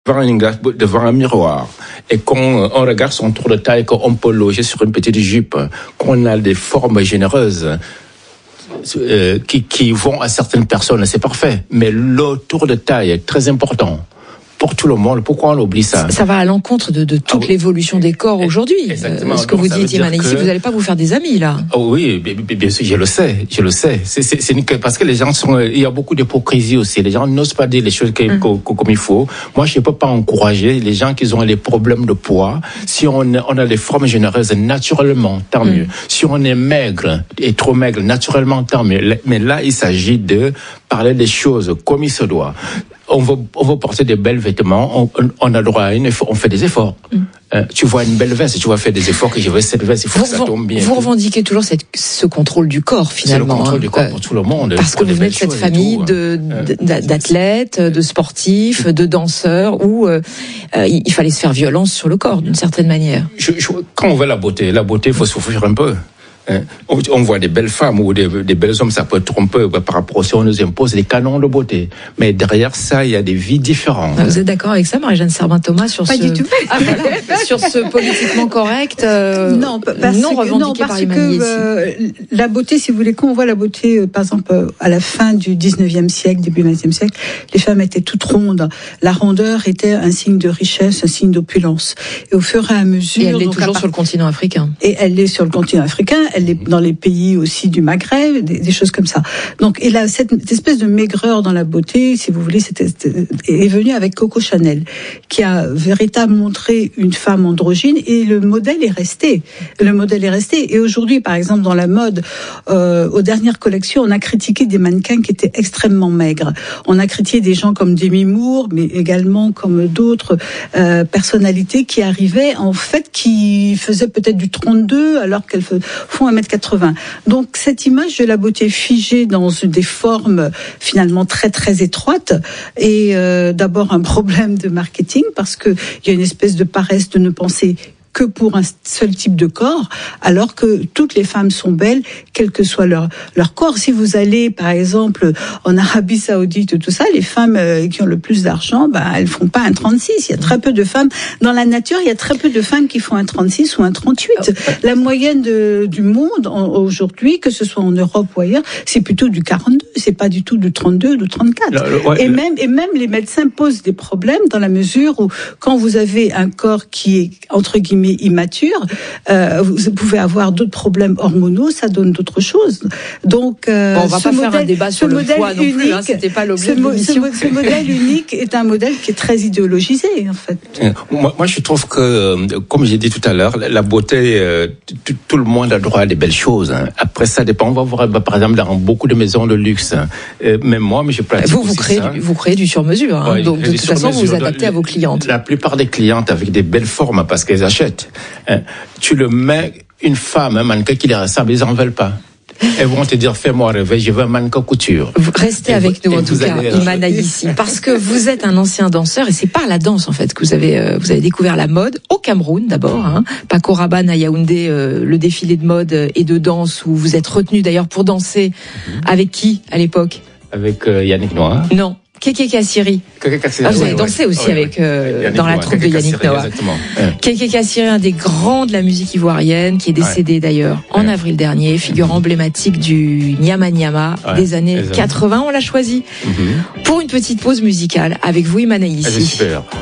devant un miroir et qu'on regarde son tour de taille, qu'on peut loger sur une petite jupe, qu'on a des formes généreuses qui vont à certaines personnes, c'est parfait. Mais le tour de taille est très important pour tout le monde. Pourquoi on oublie ça? Ça va à l'encontre de toute l'évolution des corps aujourd'hui. Ce que vous dites, Imane, ici, vous n'allez pas vous faire des amis, là. Oui, bien sûr, je le sais. C'est parce que les gens il y a beaucoup d'hypocrisie aussi. Les gens n'osent pas dire les choses comme il faut. Moi, je ne peux pas encourager les gens qui ont des problèmes de poids. Si on a des formes généreuses naturellement, tant mieux. Si on est maigre et trop maigre, naturellement, tant mieux. Mais là, il s'agit de parler des choses comme il se doit. On veut porter des belles vêtements, on a le droit à on fait des efforts. Tu vois une belle veste, tu vas faire des efforts que je veux cette veste, il faut que ça tombe bien. Vous revendiquez toujours ce contrôle du corre, finalement. C'est le contrôle du corps pour tout le monde. Parce que vous venez de cette famille d'athlètes, de sportifs, de danseurs, où il fallait se faire violence sur le corps, d'une certaine manière. Quand on veut la beauté, il faut souffrir un peu. On voit des belles femmes ou des belles hommes, ça peut tromper par rapport à si on nous impose des canons de beauté. Mais derrière ça, il y a des vies différentes. Vous êtes d'accord avec ça, Marie-Jeanne Serban-Thomas, sur Pas du tout. Sur ce politiquement correct, non revendiqué par Imane Yessi. La beauté, si vous voulez, quand on voit la beauté, par exemple, à la fin du 19e siècle, début 20e siècle, les femmes étaient toutes rondes. La rondeur était un signe de richesse, un signe d'opulence. Et au fur et à mesure... Et elle est toujours sur le continent africain. Et elle est sur le continent africain. Elle est dans les pays aussi du Maghreb, des choses comme ça. Donc, et là, cette espèce de maigreur dans la beauté, si vous voulez, est venue avec Coco Chanel, qui a véritablement montré une femme androgyne, et le modèle est resté. Et aujourd'hui, par exemple, dans la mode, aux dernières collections, on a critiqué des mannequins qui étaient extrêmement maigres. On a critiqué des gens comme Demi Moore, mais également comme d'autres personnalités qui arrivaient, en fait, qui faisaient peut-être du 32, alors qu'elles font 1m80. Donc cette image de la beauté figée dans des formes finalement très très étroites est d'abord un problème de marketing, parce que il y a une espèce de paresse de ne penser que pour un seul type de corps, alors que toutes les femmes sont belles, quel que soit leur corps. Si vous allez, par exemple, en Arabie Saoudite, tout ça, les femmes qui ont le plus d'argent, elles font pas un 36. Il y a très peu de femmes. Dans la nature, il y a très peu de femmes qui font un 36 ou un 38. La moyenne du monde, aujourd'hui, que ce soit en Europe ou ailleurs, c'est plutôt du 42. C'est pas du tout du 32 ou du 34. Et même les médecins posent des problèmes dans la mesure où, quand vous avez un corps qui est, entre guillemets, immature, vous pouvez avoir d'autres problèmes hormonaux, ça donne d'autres choses. Donc, on va pas faire un débat sur le poids non plus, c'était pas l'objet de l'émission. Ce modèle unique est un modèle qui est très idéologisé, en fait. Moi, je trouve que, comme j'ai dit tout à l'heure, la beauté, tout le monde a le droit à des belles choses. Après, ça dépend. On va voir, par exemple, dans beaucoup de maisons de luxe. Même moi, mais je pratique vous créez du sur-mesure. Ouais, donc, de toute façon, vous vous adaptez à vos clientes. La plupart des clientes avec des belles formes, parce qu'elles achètent. Tu le mets, une femme, un mannequin qui les ressemble, ils n'en veulent pas. Elles vont te dire, fais-moi rêver, je veux un mannequin couture. Restez avec nous, en tout cas, Imane Yessi, parce que vous êtes un ancien danseur, et c'est par la danse, en fait, que vous avez découvert la mode, au Cameroun, d'abord, Paco Rabanne à Yaoundé, le défilé de mode et de danse, où vous êtes retenu, d'ailleurs, pour danser. Avec qui, à l'époque? Avec Yannick Noah. Non. Kéké Kassiri. Vous avez dansé aussi avec dans la troupe de Yannick Noah. Kéké Kassiri, un des grands de la musique ivoirienne, qui est décédé d'ailleurs en avril dernier, figure emblématique du Nyama Nyama des années 80. On l'a choisi pour une petite pause musicale avec vous, Imane Yessi. Super.